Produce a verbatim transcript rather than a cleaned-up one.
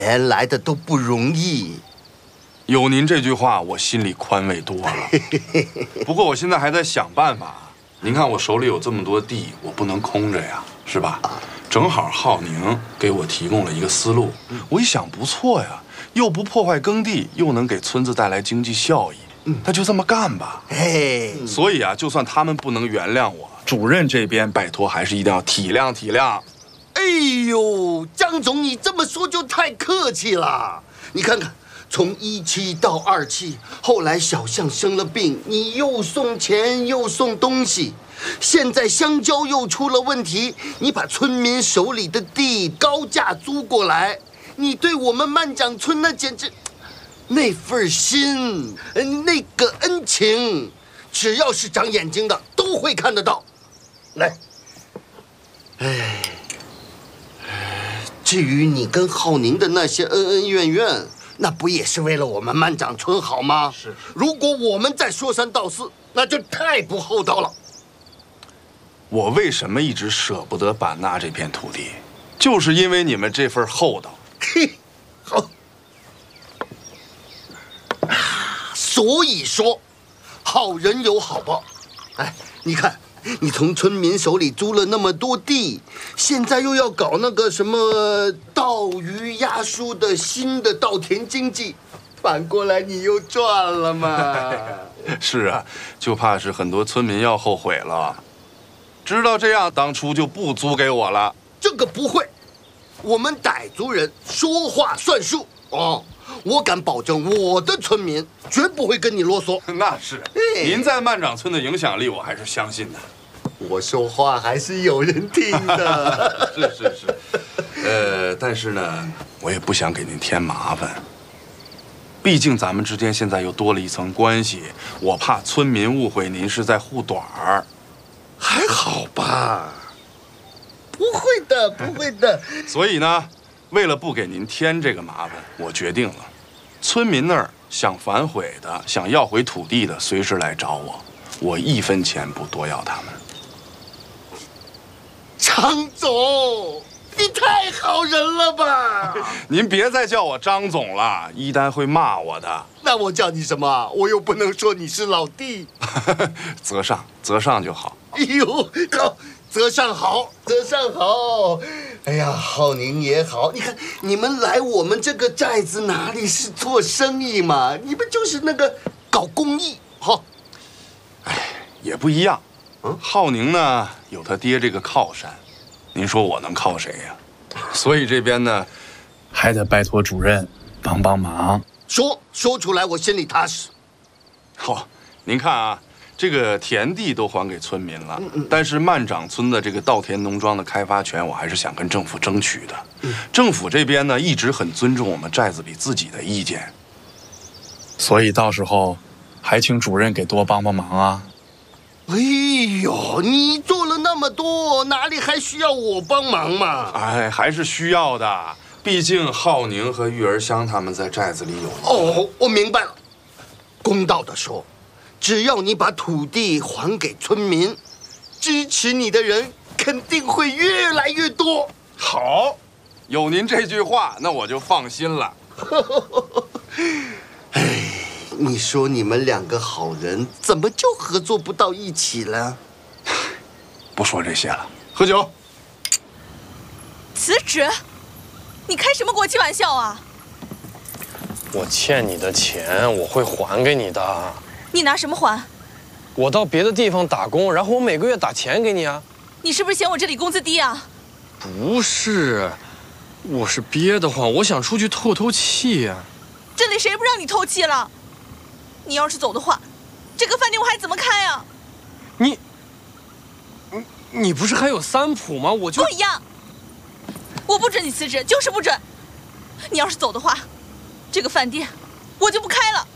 钱来的都不容易。 有您这句话，我心里宽慰多了。不过我现在还在想办法。您看我手里有这么多地，我不能空着呀，是吧？正好浩宁给我提供了一个思路，我一想不错呀，又不破坏耕地，又能给村子带来经济效益。那就这么干吧。 哎， 所以啊，就算他们不能原谅我，主任这边拜托还是一定要体谅体谅。 哎呦，张总，你这么说就太客气了。你看看，从一期到二期，后来小象生了病，你又送钱又送东西，现在香蕉又出了问题，你把村民手里的地高价租过来，你对我们万掌村那简直。那份心，那个恩情，只要是长眼睛的都会看得到。来，哎，至于你跟浩宁的那些恩恩怨怨，那不也是为了我们万掌村好吗？是。如果我们再说三道四，那就太不厚道了。 我为什么一直舍不得版纳这片土地，就是因为你们这份厚道。 嘿，好。所以说，好人有好报。哎，你看，你从村民手里租了那么多地，现在又要搞那个什么稻鱼压书的新的稻田经济，反过来你又赚了嘛。 是啊，就怕是很多村民要后悔了。知道这样，当初就不租给我了。 这个不会，我们傣族人说话算数哦。我敢保证，我的村民绝不会跟你啰嗦。 那是，您在万掌村的影响力，我还是相信的。 我说话还是有人听的。 是是是，呃，但是呢，我也不想给您添麻烦。毕竟咱们之间现在又多了一层关系，我怕村民误会您是在护短儿。 还好吧？不会的，不会的。 所以呢，为了不给您添这个麻烦，我决定了，村民那儿想反悔的、想要回土地的，随时来找我，我一分钱不多要他们。 张总，你太好人了吧！ 您别再叫我张总了，一丹会骂我的。 那我叫你什么？我又不能说你是老弟。 泽上，泽上就好。 哎呦，好，泽上好，泽上好。哎呀，浩宁也好，你看你们来我们这个寨子哪里是做生意嘛？你们就是那个搞公益，哈。 哎，也不一样。嗯，浩宁呢有他爹这个靠山，您说我能靠谁呀？所以这边呢，还得拜托主任帮帮忙。 说说出来，我心里踏实。 好，您看啊。这个田地都还给村民了，但是万掌村的这个稻田农庄的开发权，我还是想跟政府争取的。政府这边呢，一直很尊重我们寨子里自己的意见，所以到时候还请主任给多帮帮忙啊。 哎呦，你做了那么多，哪里还需要我帮忙嘛？ 哎，还是需要的，毕竟浩宁和玉儿香他们在寨子里有。 哦，我明白了。公道的说，只要你把土地还给村民，支持你的人肯定会越来越多。 好，有您这句话，那我就放心了。 哎，你说你们两个好人怎么就合作不到一起了？ 不说这些了，喝酒。 辞职？你开什么国际玩笑啊？ 我欠你的钱我会还给你的。 你拿什么还？ 我到别的地方打工，然后我每个月打钱给你啊。 你是不是嫌我这里工资低啊？ 不是，我是憋得慌，我想出去透透气呀。 这里谁不让你透气了？你要是走的话，这个饭店我还怎么开啊？ 你，你你不是还有三浦吗？我就不一样，我不准你辞职，就是不准。你要是走的话，这个饭店我就不开了。